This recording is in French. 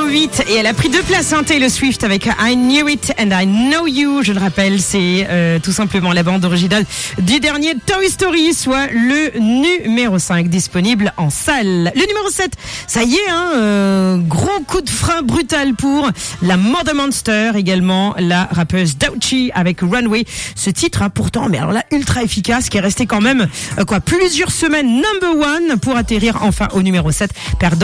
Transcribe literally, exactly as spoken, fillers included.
huit et elle a pris deux places, hein, Taylor Swift avec I Knew It and I Know You. Je le rappelle, c'est euh, tout simplement la bande originale du dernier Toy Story, soit le numéro cinq disponible en salle. Le numéro sept, ça y est, hein, euh, gros coup de frein brutal pour la Mother Monster, également la rappeuse Doechii avec Runway. Ce titre, hein, pourtant, mais alors là, ultra efficace, qui est resté quand même euh, quoi plusieurs semaines number one pour atterrir enfin au numéro sept. Perdant